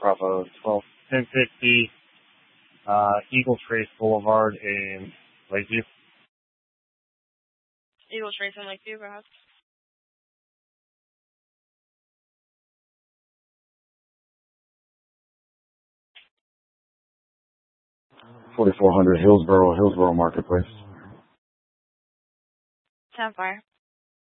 Bravo 12. 1050 Eagle Trace Boulevard in Lakeview. Eagle Trace in Lakeview, go ahead. 4400 Hillsboro Marketplace. 10-4.